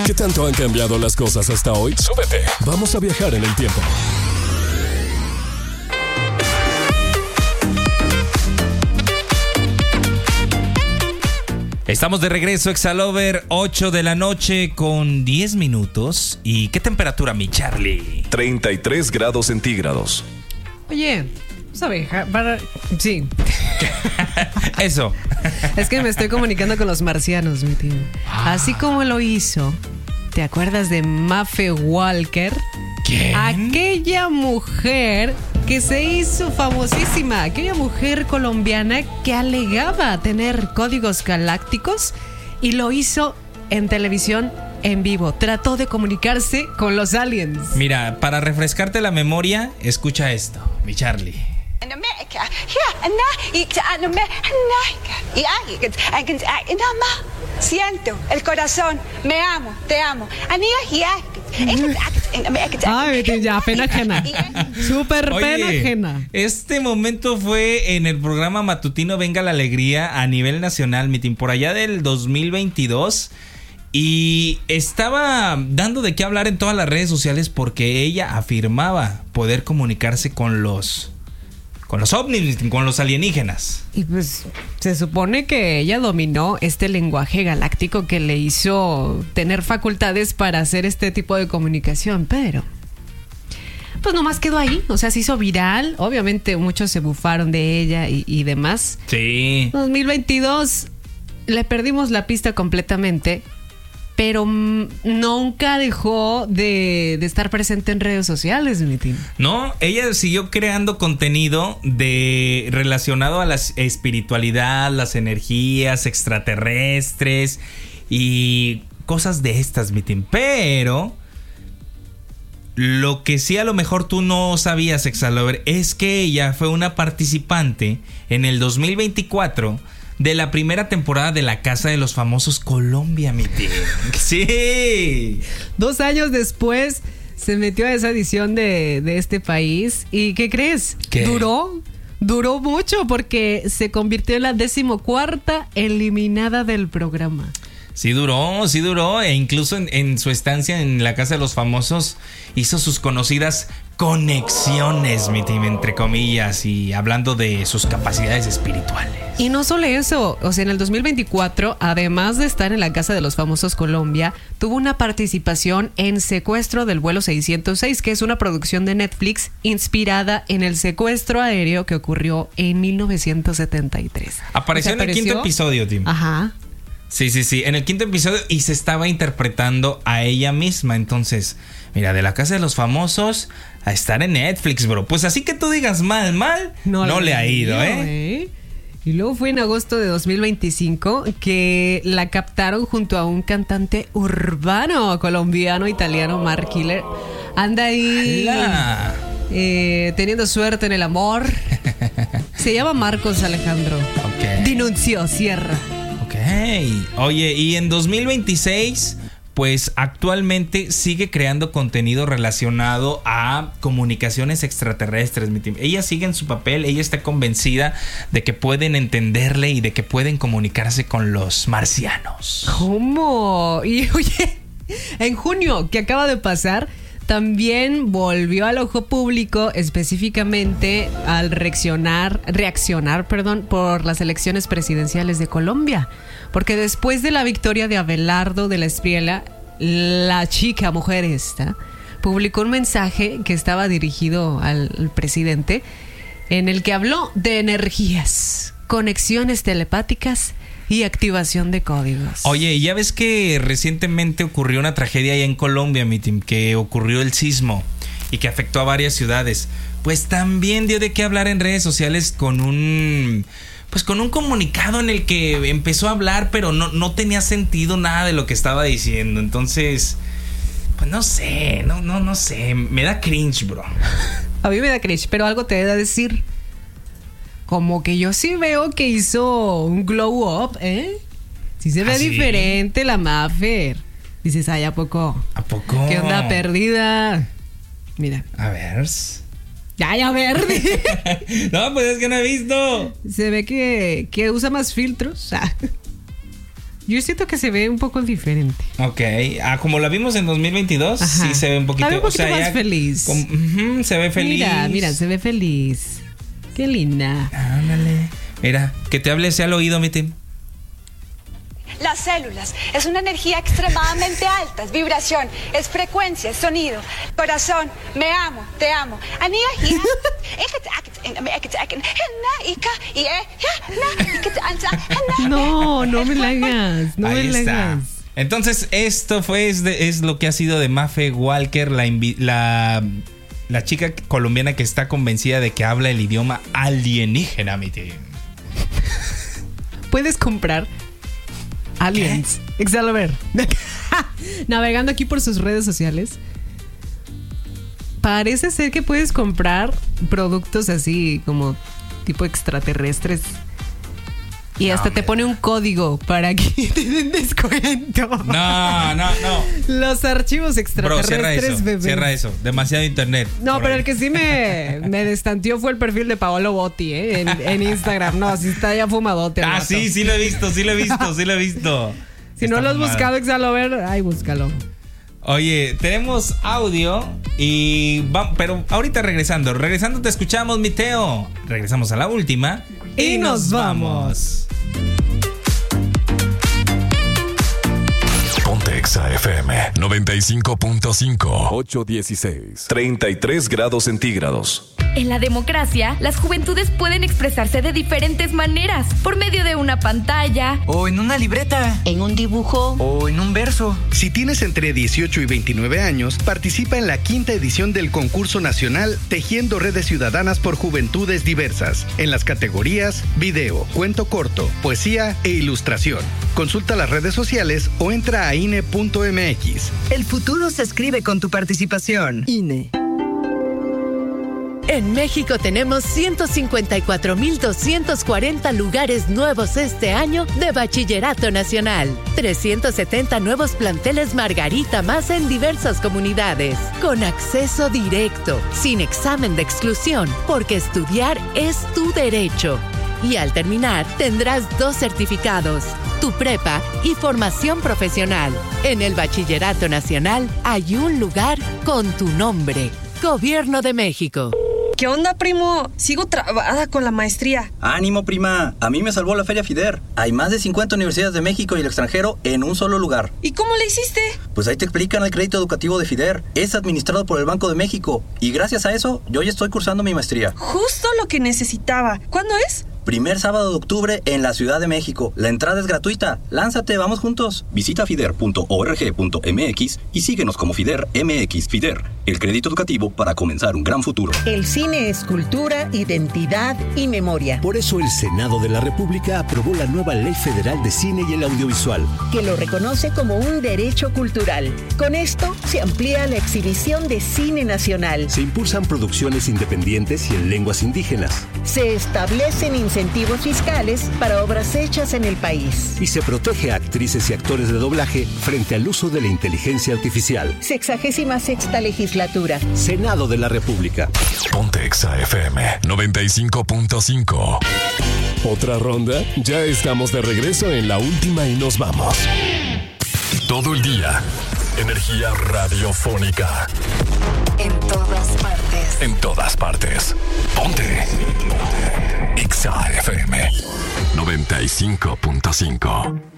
¿Qué tanto han cambiado las cosas hasta hoy? Súbete. Vamos a viajar en el tiempo. Estamos de regreso, Exalover, 8 de la noche con 10 minutos. ¿Y qué temperatura, mi Charlie? 33 grados centígrados. Oye, ¿sabes? Sí. Eso. Es que me estoy comunicando con los marcianos, mi tío. Así como lo hizo, ¿te acuerdas de Maffe Walker? ¿Quién? Aquella mujer que se hizo famosísima, aquella mujer colombiana que alegaba tener códigos galácticos y lo hizo en televisión en vivo. Trató de comunicarse con los aliens. Mira, para refrescarte la memoria, escucha esto, mi Charlie. Siento el corazón, me amo, te amo. Ay, ya, pena ajena. Súper pena ajena. Este momento fue en el programa matutino Venga la Alegría a nivel nacional, mitin, por allá del 2022. Y estaba dando de qué hablar en todas las redes sociales porque ella afirmaba poder comunicarse con los ovnis, con los alienígenas. Y pues se supone que ella dominó este lenguaje galáctico que le hizo tener facultades para hacer este tipo de comunicación, pero pues nomás quedó ahí, o sea, se hizo viral. Obviamente muchos se bufaron de ella y demás. Sí. 2022 le perdimos la pista completamente, pero nunca dejó de estar presente en redes sociales, mi team. No, ella siguió creando contenido relacionado a la espiritualidad, las energías extraterrestres y cosas de estas, mi team. Pero lo que sí a lo mejor tú no sabías, Exalover, es que ella fue una participante en el 2024 de la primera temporada de La Casa de los Famosos Colombia, mi tío. Sí. 2 años después se metió a esa edición de este país. ¿Y qué crees? ¿Qué? Duró mucho porque se convirtió en la 14ª eliminada del programa. Sí duró. E incluso en su estancia en La Casa de los Famosos hizo sus conocidas conexiones, mi team, entre comillas, y hablando de sus capacidades espirituales. Y no solo eso, o sea, en el 2024, además de estar en La Casa de los Famosos Colombia, tuvo una participación en Secuestro del vuelo 606, que es una producción de Netflix inspirada en el secuestro aéreo que ocurrió en 1973. Apareció en el 5º episodio, Tim. Ajá. Sí, en el 5º episodio, y se estaba interpretando a ella misma. Entonces, mira, de La Casa de los Famosos a estar en Netflix, bro. Pues así que tú digas mal, no le ha ido, ¿eh? Y luego fue en agosto de 2025 que la captaron junto a un cantante urbano colombiano italiano, Mark Killer. Anda ahí teniendo suerte en el amor. Se llama Marcos Alejandro. Okay. Denunció Sierra. Oye, y en 2026, pues actualmente sigue creando contenido relacionado a comunicaciones extraterrestres, mi team. Ella sigue en su papel, ella está convencida de que pueden entenderle y de que pueden comunicarse con los marcianos. ¿Cómo? Y oye, en junio, que acaba de pasar, también volvió al ojo público, específicamente al reaccionar, por las elecciones presidenciales de Colombia. Porque después de la victoria de Abelardo de la Espriella, la chica mujer esta publicó un mensaje que estaba dirigido al presidente, en el que habló de energías, conexiones telepáticas y activación de códigos. Oye, ya ves que recientemente ocurrió una tragedia allá en Colombia, mi team, que ocurrió el sismo y que afectó a varias ciudades. Pues también dio de qué hablar en redes sociales con un comunicado en el que empezó a hablar, pero no tenía sentido nada de lo que estaba diciendo. Entonces, pues no sé, me da cringe, bro. A mí me da cringe, pero algo te he de decir. Como que yo sí veo que hizo un glow up, ¿eh? Sí se ve diferente la Maffer. Dices, ay, ¿a poco? ¿A poco? ¿Qué onda perdida? Mira. A ver. Ya verde. No, pues es que no he visto. Se ve que usa más filtros. Yo siento que se ve un poco diferente. Ok. Como la vimos en 2022, Ajá. sí se ve un poquito... La ve un poquito más feliz. Se ve feliz. Mira, se ve feliz. Qué linda. Ándale. Mira, que te hable al oído, mi Tim. Las células es una energía extremadamente alta, es vibración, es frecuencia, es sonido. Corazón, me amo, te amo. No me la hagas. No Ahí me la está. hagas. Entonces, esto es lo que ha sido de Mafe Walker, la chica colombiana que está convencida de que habla el idioma alienígena, mi Tim. Puedes comprar aliens. Excalibur. Navegando aquí por sus redes sociales. Parece ser que puedes comprar productos así como tipo extraterrestres. Y hasta te pone un código para que te den descuento. No. Los archivos extraterrestres, bebé. Cierra eso. Demasiado internet. No, pero el que sí me destanteó fue el perfil de Paolo Botti, en Instagram. No, sí está ya fumadote. Sí lo he visto. Si no lo has buscado, Excalibur, ay, búscalo. Oye, tenemos audio pero ahorita regresando te escuchamos, mi Teo. Regresamos a la última y nos vamos. Ponte Exa FM 95.5 816 33 grados centígrados. En la democracia, las juventudes pueden expresarse de diferentes maneras, por medio de una pantalla, o en una libreta, en un dibujo, o en un verso. Si tienes entre 18 y 29 años, participa en la 5ª edición del concurso nacional Tejiendo Redes Ciudadanas por Juventudes Diversas, en las categorías video, cuento corto, poesía e ilustración. Consulta las redes sociales o entra a INE.mx. El futuro se escribe con tu participación. INE. En México tenemos 154,240 lugares nuevos este año de Bachillerato Nacional. 370 nuevos planteles Margarita más en diversas comunidades. Con acceso directo, sin examen de exclusión, porque estudiar es tu derecho. Y al terminar, tendrás 2 certificados, tu prepa y formación profesional. En el Bachillerato Nacional hay un lugar con tu nombre. Gobierno de México. ¿Qué onda, primo? Sigo trabada con la maestría. ¡Ánimo, prima! A mí me salvó la Feria FIDER. Hay más de 50 universidades de México y el extranjero en un solo lugar. ¿Y cómo le hiciste? Pues ahí te explican el crédito educativo de FIDER. Es administrado por el Banco de México. Y gracias a eso, yo ya estoy cursando mi maestría. Justo lo que necesitaba. ¿Cuándo es? Primer sábado de octubre en la Ciudad de México. La entrada es gratuita. Lánzate, vamos juntos. Visita fider.org.mx y síguenos como FIDER MX. FIDER, el crédito educativo para comenzar un gran futuro. El cine es cultura, identidad y memoria. Por eso el Senado de la República aprobó la nueva Ley Federal de Cine y el Audiovisual, que lo reconoce como un derecho cultural. Con esto se amplía la exhibición de cine nacional. Se impulsan producciones independientes y en lenguas indígenas. Se establecen incentivos fiscales para obras hechas en el país. Y se protege a actrices y actores de doblaje frente al uso de la inteligencia artificial. 66ª legislatura. Senado de la República. Ponte Exa FM 95.5. ¿Otra ronda? Ya estamos de regreso en la última y nos vamos. Todo el día. Energía radiofónica. En todas partes. En todas partes. Ponte. Exa FM 95.5.